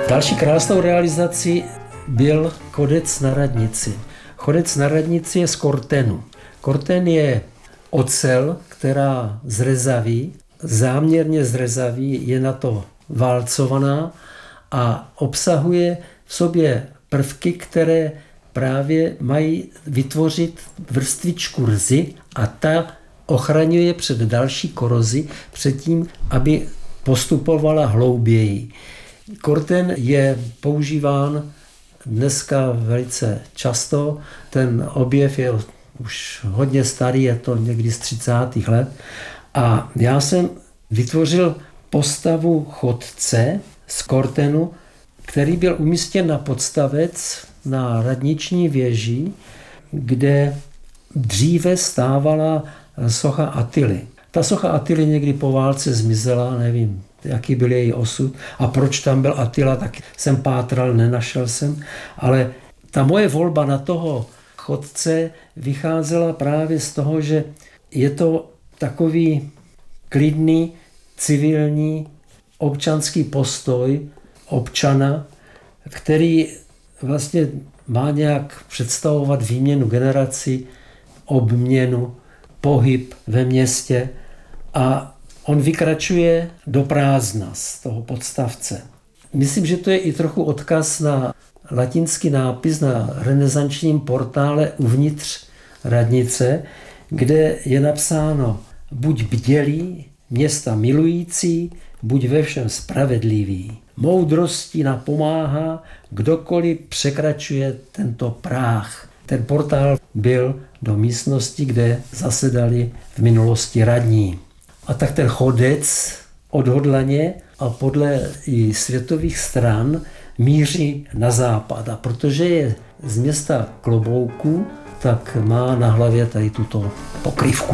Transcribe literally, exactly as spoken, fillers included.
Další krásnou realizací byl chodec na radnici. Chodec na radnici je z kortenu. Korten je ocel, která zrezaví, záměrně zrezaví, je na to válcovaná a obsahuje v sobě prvky, které právě mají vytvořit vrstvičku rzy a ta ochraňuje před další korozi, před tím, aby postupovala hlouběji. Korten je používán dneska velice často, ten objev je už hodně starý, je to někdy z třicátých let a já jsem vytvořil postavu chodce z kortenu, který byl umístěn na podstavec na radniční věži, kde dříve stávala socha Attily. Ta socha Attily někdy po válce zmizela, nevím, jaký byl její osud a proč tam byl Attila, tak jsem pátral, nenašel jsem, ale ta moje volba na toho chodce vycházela právě z toho, že je to takový klidný, civilní, občanský postoj občana, který vlastně má nějak představovat výměnu generací, obměnu, pohyb ve městě a on vykračuje do prázdna z toho podstavce. Myslím, že to je i trochu odkaz na latinský nápis na renesančním portále uvnitř radnice, kde je napsáno buď bdělý, města milující, buď ve všem spravedlivý. Moudrosti napomáhá, kdokoliv překračuje tento práh. Ten portál byl do místnosti, kde zasedali v minulosti radní. A tak ten chodec odhodlaně a podle i světových stran míří na západ. A protože je z města Klobouku, tak má na hlavě tady tuto pokrývku.